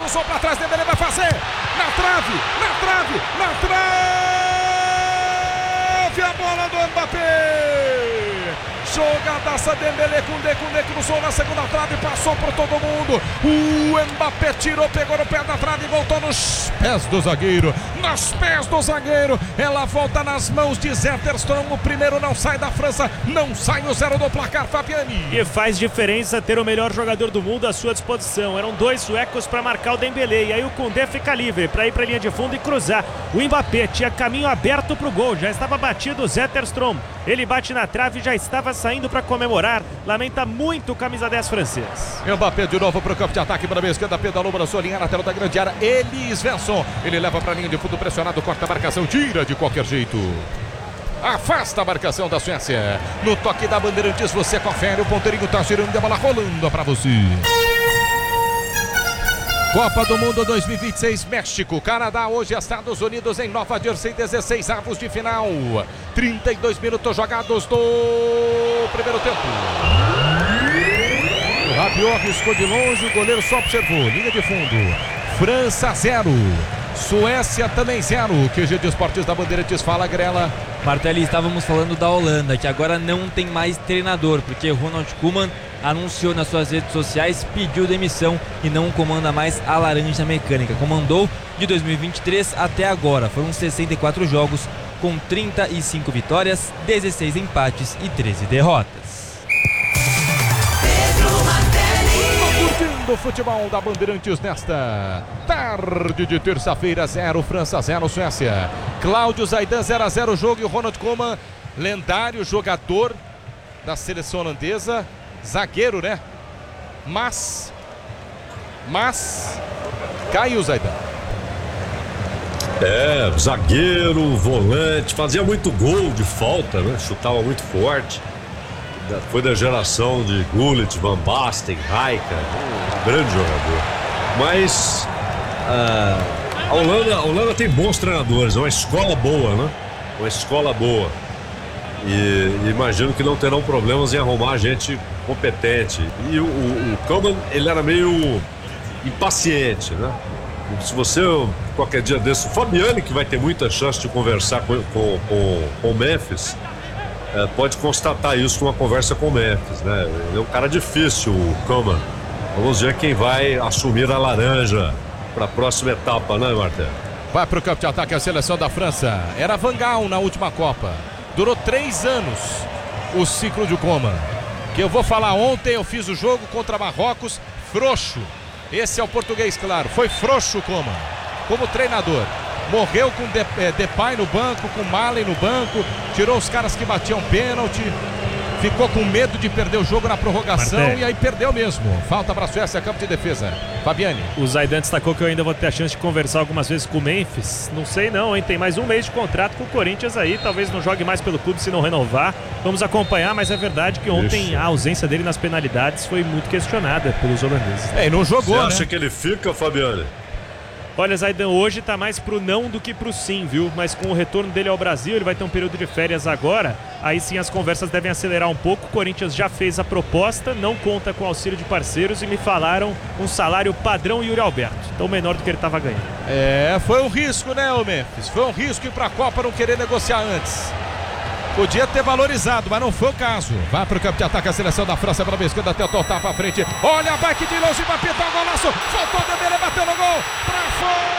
cruzou pra trás, Dembélé vai fazer, na trave, a bola do Mbappé. Jogadaça, Dembélé com Koundé cruzou na segunda trave, passou por todo mundo. O Mbappé tirou, pegou no pé da trave e voltou nos pés do zagueiro. Ela volta nas mãos de Zetterstrom. O primeiro não sai da França, não sai o 0 do placar, Fabiani. E faz diferença ter o melhor jogador do mundo à sua disposição. Eram dois suecos para marcar o Dembélé, e aí o Koundé fica livre para ir para a linha de fundo e cruzar. O Mbappé tinha caminho aberto para o gol, já estava batido o Zetterstrom. Ele bate na trave e já estava saindo para comemorar. Lamenta muito o camisa 10 francês. Mbappé de novo para o campo de ataque, para a meia esquerda, pedalou para a sua linha lateral da grande área. Elis Svensson, ele leva para a linha de fundo pressionado, corta a marcação, tira de qualquer jeito. Afasta a marcação da Suécia. No toque da Bandeirantes você confere, o ponteirinho está girando, a bola rolando para você. Copa do Mundo 2026, México, Canadá, hoje Estados Unidos em Nova Jersey, 16 avos de final. 32 minutos jogados do primeiro tempo. O Rabiot arriscou de longe, o goleiro só observou. Linha de fundo. França 0. Suécia também 0. QG de Esportes da Bandeirantes, fala, Grela. Martelli, estávamos falando da Holanda, que agora não tem mais treinador, porque Ronald Koeman anunciou nas suas redes sociais, pediu demissão e não comanda mais a Laranja Mecânica. Comandou de 2023 até agora. Foram 64 jogos com 35 vitórias, 16 empates e 13 derrotas. Do futebol da Bandeirantes nesta tarde de terça-feira, 0 França, 0 Suécia. Cláudio Zaidan, 0-0 o jogo, e o Ronald Koeman, lendário jogador da seleção holandesa, zagueiro, né? Mas caiu o Zaidan. Zagueiro, volante, fazia muito gol de falta, né? Chutava muito forte. Foi da geração de Gullit, Van Basten, Rijkaard, um grande jogador. Mas a Holanda tem bons treinadores, é uma escola boa, né? Uma escola boa. E imagino que não terão problemas em arrumar gente competente. E o Koeman, ele era meio impaciente, né? Se você, qualquer dia desse, o Fabiani, que vai ter muita chance de conversar com o Memphis, pode constatar isso numa conversa com o Memphis, né? Ele é um cara difícil, o Koeman. Vamos ver quem vai assumir a laranja para a próxima etapa, né, Martel? Vai para o campo de ataque a seleção da França. Era Van Gaal na última Copa. Durou 3 anos o ciclo de Koeman. Que eu vou falar, ontem eu fiz o jogo contra Marrocos, frouxo. Esse é o português, claro. Foi frouxo o Koeman como treinador. Morreu com Depay no banco, com Malen no banco, tirou os caras que batiam pênalti, ficou com medo de perder o jogo na prorrogação e aí perdeu mesmo. Falta para a Suécia, campo de defesa. Fabiani. O Zaidan destacou que eu ainda vou ter a chance de conversar algumas vezes com o Memphis. Não sei não, hein? Tem mais um mês de contrato com o Corinthians aí, talvez não jogue mais pelo clube se não renovar. Vamos acompanhar, mas é verdade que ontem a ausência dele nas penalidades foi muito questionada pelos holandeses. E não jogou, Você acha que ele fica, Fabiani? Olha, Zaidan, hoje tá mais pro não do que pro sim, viu? Mas com o retorno dele ao Brasil, ele vai ter um período de férias agora. Aí sim as conversas devem acelerar um pouco. O Corinthians já fez a proposta, não conta com auxílio de parceiros e me falaram um salário padrão Yuri Alberto. Então menor do que ele estava ganhando. Foi um risco, né, o Memphis? Foi um risco ir pra Copa, não querer negociar antes. Podia ter valorizado, mas não foi o caso. Vai pro campo de ataque a seleção da França pela esquerda, até o total pra frente. Olha a bike de longe, vai pintar o golaço. Faltou o Dembélé, bateu no gol. Pra fora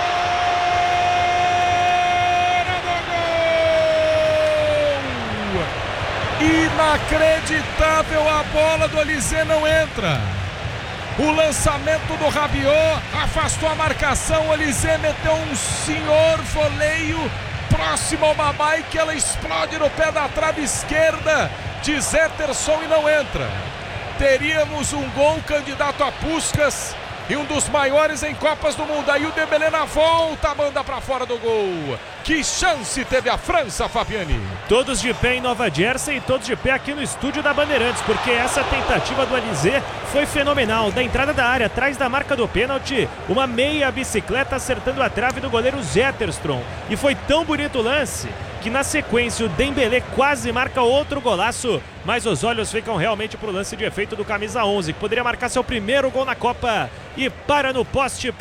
do gol. Inacreditável, a bola do Olysée não entra. O lançamento do Rabiot afastou a marcação. O Olysée meteu um senhor voleio próximo ao Mamai, que ela explode no pé da trave esquerda de Zetterstrom e não entra. Teríamos um gol candidato a Puskás e um dos maiores em Copas do Mundo. Aí o Dembélé na volta manda para fora do gol. Que chance teve a França, Fabiani? Todos de pé em Nova Jersey e todos de pé aqui no estúdio da Bandeirantes, porque essa tentativa do Olysée foi fenomenal. Da entrada da área, atrás da marca do pênalti, uma meia bicicleta acertando a trave do goleiro Zetterstrom. E foi tão bonito o lance que na sequência o Dembélé quase marca outro golaço, mas os olhos ficam realmente pro lance de efeito do camisa 11, que poderia marcar seu primeiro gol na Copa e para no poste.